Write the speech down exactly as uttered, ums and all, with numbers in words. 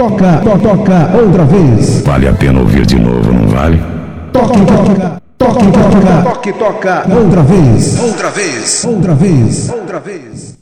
toca, to, toca outra vez. Vale a pena ouvir de novo, não vale? Toque, toca, toque, toca, toque, toca outra vez. Outra vez, outra vez, outra vez.